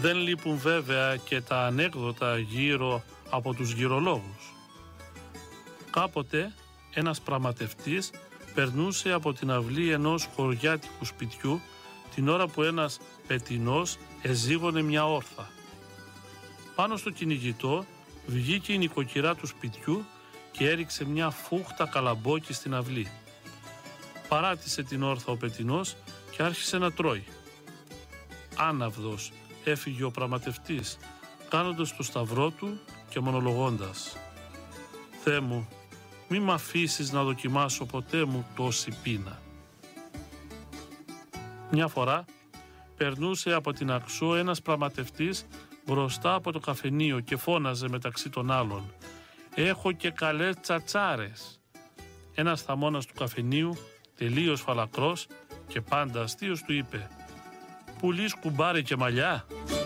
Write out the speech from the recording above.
Δεν λείπουν βέβαια και τα ανέκδοτα γύρω από τους γυρολόγους. Κάποτε ένας πραγματευτής περνούσε από την αυλή ενός χωριάτικου σπιτιού την ώρα που ένας πετεινός εζήγωνε μια όρθα. Πάνω στο κυνηγητό βγήκε η νοικοκυρά του σπιτιού και έριξε μια φούχτα καλαμπόκι στην αυλή. Παράτησε την όρθα ο πετεινός και άρχισε να τρώει. Άναυδος έφυγε ο πραγματευτής, κάνοντας το σταυρό του και μονολογώντας: «Θεέ μου, μη μ' αφήσεις να δοκιμάσω ποτέ μου τόση πείνα». Μια φορά περνούσε από την Αξό ένας πραγματευτής μπροστά από το καφενείο και φώναζε μεταξύ των άλλων: «Έχω και καλές τσατσάρες». Ένας θαμώνας του καφενείου, τελείως φαλακρός και πάντα αστείος, του είπε: «Πουλείς κουμπάρι και μαλλιά?»